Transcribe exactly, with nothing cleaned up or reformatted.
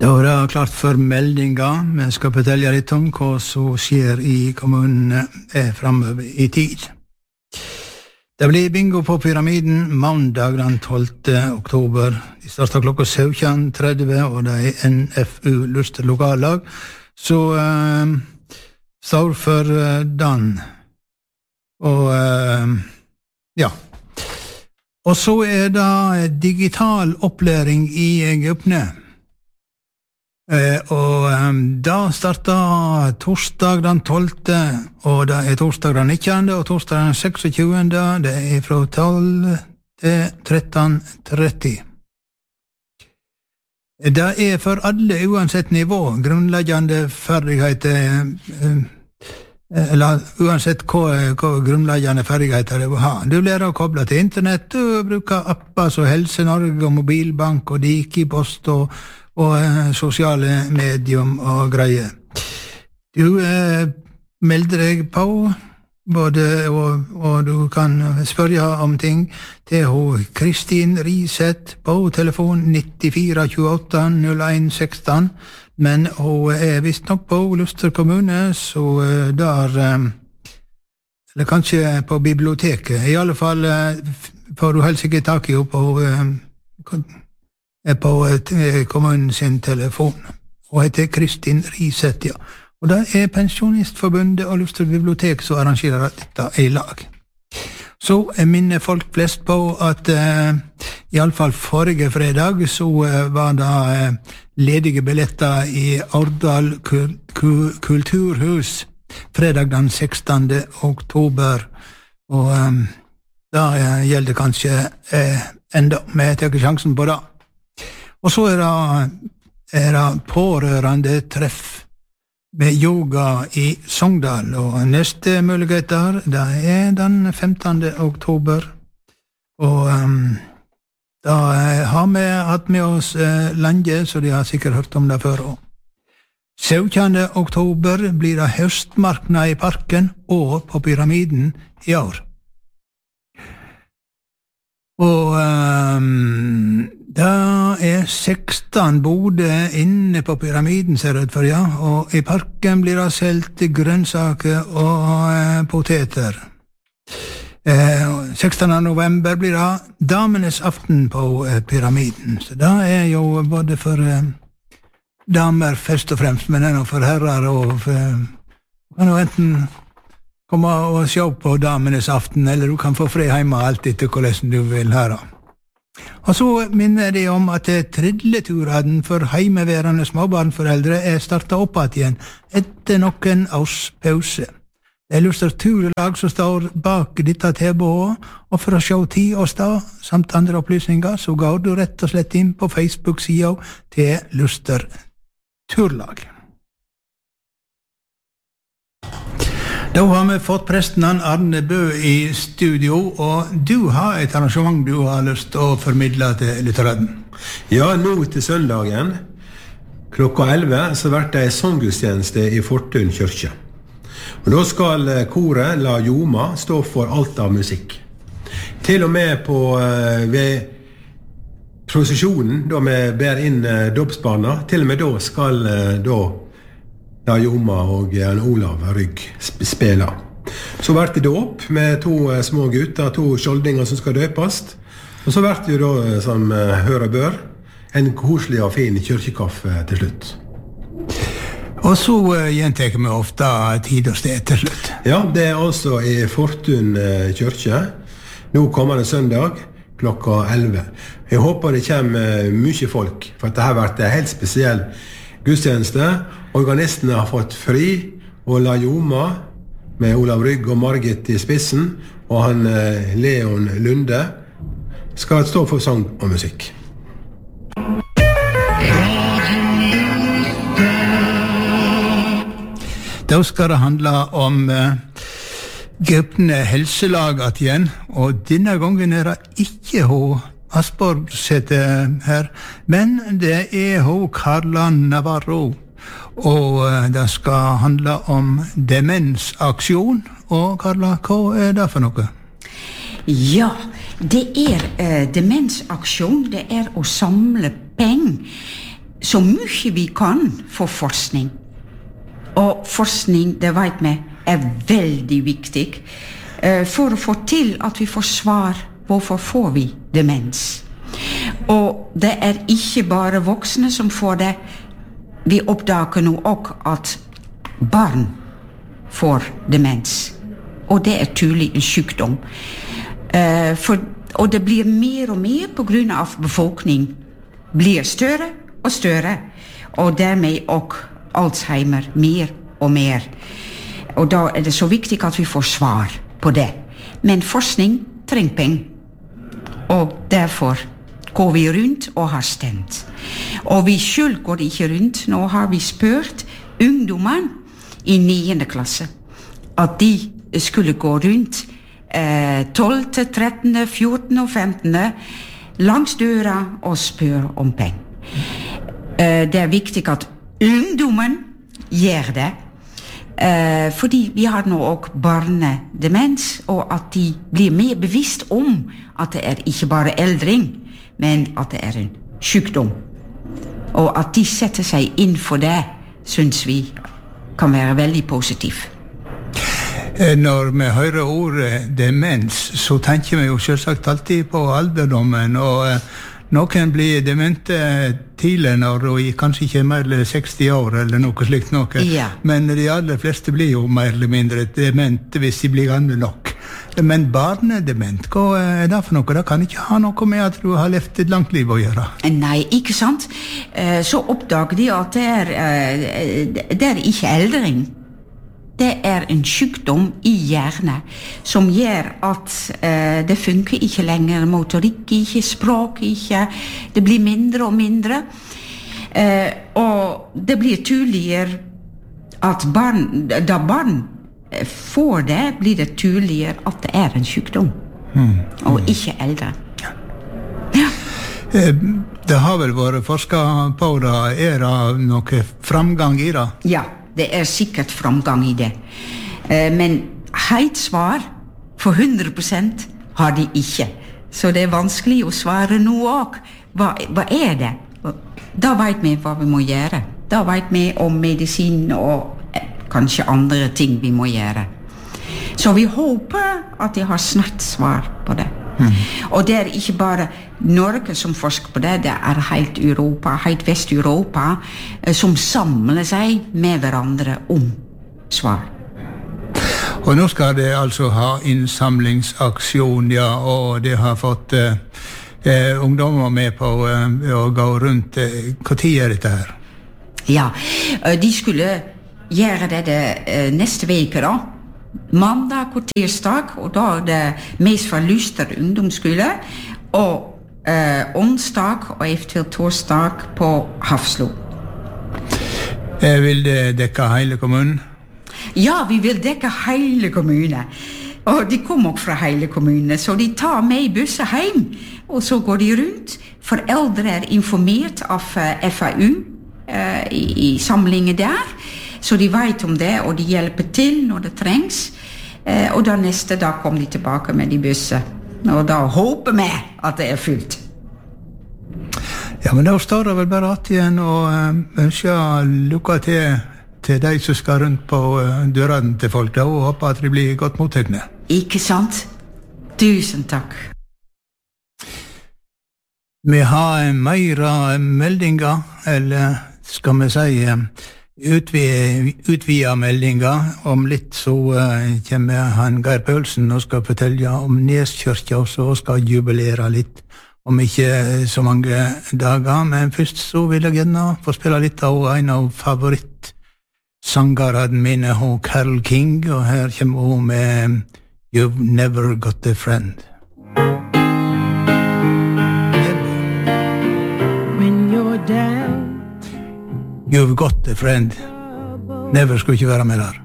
Da er det klart for meldinga. Vi skal fortelle litt om hva som skjer i kommunen er fremover i tid. Det blir bingo på Pyramiden mandag den tolvte oktober. De starter klokka sytten tretti, og det er N F U Luster lokallag. Så uh, står for uh, den. Og uh, ja. Og så er det digital opplæring i Egyptene. Eh, og um, da starter torsdag den tolvte, og det er torsdag den nittende, og torsdag den seksogtjugende, det er fra tolv til tretten tretti. Det er for alle uansett nivå, grunnleggende ferdigheter, eh, eller uansett hva, hva grunnleggende ferdigheter du har. Du lærer å koble til internett, du bruker apper som Helse Norge og Mobilbank og Dikipost og og eh, sosiale medium og greier. Du eh, melder deg på, både, og, og du kan spørre om ting til hun Kristin Riseth på telefon nittifire tjueåtte null en seksten, men hun er visst nok på Luster kommune, så eh, der, eh, eller kanskje på biblioteket, i alle fall eh, får du helst ikke tak i henne på eh, er på kommunen sin telefon, og heter Kristin Riseth, ja. Og det er Pensjonistforbundet og Luster bibliotek som arrangerer dette i lag. Så minner folk flest på at eh, i alle fall forrige fredag så eh, var det eh, ledige billetter i Årdal Kul Kul Kulturhus fredag den sekstende oktober, og eh, da eh, gjelder kanskje eh, enda, men jeg tar sjansen på det. Og så er det, er det pårørende treff med yoga i Sogndal, og neste muligheter, det er den femtende oktober, og um, da har vi hatt med oss uh, lenge, så de har sikkert hørt om det før også. syttende oktober blir det høstmarknad i parken og på Pyramiden i år. Og um, da er seksten boder inne på Pyramiden, ser det ut for, ja, og i parken blir det selt grønnsaker og eh, poteter. Eh, sekstende november blir det damenes aften på eh, Pyramiden, så det er jo både for eh, damer først og fremst, men ennå for herrer, og for, kan jo enten komme og se på damenes aften, eller du kan få fri hjemme alt etter hvordan du vil høre. Og så minner de om at tridleturen for heimeværende småbarnforeldre er startet opp igjen etter noen års pause. Det er Luster turlag som står bak dette tilbudet, og for å se tid og sted, samt andre opplysninger, så går du rett og slett inn på Facebook-sida til Luster turlag. Da har vi fått presten Arne Bø i studio, og du har et arrangement du har lyst til å formidle til lytteren. Ja, nå til søndagen, klokka elleve, så blir det en sånggudstjeneste i Fortun kirke. Og da skal koret La Joma stå for alt av musikk. Til og med på, ved prosesjonen, da vi ber inn dåpsbarna, til og med da skal da Da Joma og Jan Olav Rygg spiller. Så blir det dåp med to små gutter, to skjoldinger som skal døpast. Og så blir det jo da, som hører bør, en koselig og fin kyrkekaffe til slutt. Og så uh, gjentar vi ofte tid og sted til slutt. Ja, det er altså i Fortun kirke. Nå kommer det søndag klokka elleve. Jeg håper det kommer mye folk, for dette har vært en helt spesiell gudstjeneste. Organistene har fått fri, og La Joma med Olav Rygg og Margit i spissen, og han Leon Lunde skal stå for sang og musikk. Da skal det handle om uh, Gypne helselaget igjen, og denne gangen er det ikke hun Asborg sitter her, men det er hun Carla Navarro. Og det skal handle om demensaksjon. Og Carla, hva er det for noe? Ja, det er eh, demensaksjon. Det er å samle penger så mye vi kan for forskning. Og forskning, det vet vi, er veldig viktig uh, for å få til at vi får svar hvorfor får vi demens. Og det er ikke bare voksne som får det. Vi oppdager nå også at barn får demens. Og det er tydelig en sykdom. Uh, for, og det blir mer og mer på grunn av befolkning blir større og større. Og dermed også Alzheimer mer og mer. Og da er det så viktig at vi får svar på det. Men forskning trenger penger. Og derfor går vi rundt og har stemt. Og vi selv går ikke rundt. Nå har vi spurt ungdommen i niende klasse at de skulle gå rundt eh, tolvte, trettende, fjortende og femtende langs døra og spørre om penger. Eh, det er viktig at ungdommen gjør det. Uh, fordi vi har nå også barnedemens, og at de blir mer bevisst om at det er ikke bare eldring, men at det er en sykdom. Og at de setter seg inn for det, synes vi kan være veldig positivt. Når vi hører ordet demens, så tenker vi jo selvsagt alltid på alderdommen, og noen blir demente tidlig når de kanskje ikke er mer eller seksti år eller noe slikt noe. Ja. Men de aller fleste blir jo mer eller mindre demente hvis de blir gamle nok. Men barnedement, hva er det for noe? Det kan ikke ha noe med at du har levd et langt liv å gjøre. Nei, ikke sant? Så oppdager de at det er, det er ikke eldring. Det er en sykdom i hjernen som gjør at uh, det funker ikke lenger, motorikk ikke, språk ikke, det blir mindre og mindre. Uh, og det blir tydeligere at barn, da barn får det, blir det tydeligere at det er en sykdom, mm. og ikke eldre. Ja. Det har vel vært forsket på det, er det noe framgang i det? Ja. Det er sikkert framgang i det. Eh, men helt svar for hundre prosent har de ikke. Så det er vanskelig å svare nå også. Hva, hva er det? Da vet vi hva vi må gjøre. Da vet vi om medisin og eh, kanskje andre ting vi må gjøre. Så vi håper at de har snart svar på det. Mm. Og det er ikke bare Norge som forsker på det, det er helt Europa, helt Vest-Europa som samler seg med hverandre om svar. Og nå skal det altså ha innsamlingsaksjon, ja, og det har fått eh, eh, ungdommer med på eh, å gå rundt. Hva tid er dette her? Ja, de skulle gjøre det, det eh, neste veke da. Mandag og tirsdag, og da er det mest fra Luster ungdomsskole, og eh, onsdag og eventuelt torsdag på Hafslo. Eh, vil det dekke hele kommunen? Ja, vi vil dekke hele kommunen. Og de kommer også fra hele kommunen, så de tar med i busser hjem, og så går de rundt. Foreldre er informert av F A U eh, i, i samlingen der, så de vet om det, og de hjelper til når det trengs. Eh, og da neste dag kommer de tilbake med de busser. Og da håper vi at det er fullt. Ja, men da står det vel bare at igjen og uh, ønsker lykke til til de som skal rundt på uh, dørene til folk, da, og håper at de blir godt mottagende. Ikke sant? Tusen takk. Vi har mer meldinger, eller skal vi si utvida meldinger. Om litt så uh, kommer han Geir Pølsen og skal fortelle om Neskirka, og så skal jubilere litt om ikke så mange dager. Men først så vil jeg gjerne få spille litt av en av favorittsangerne mine, Carole King, og her kommer hun med You've Never Got a Friend. When you're down, You've got a friend. Never skulle ikke være med der.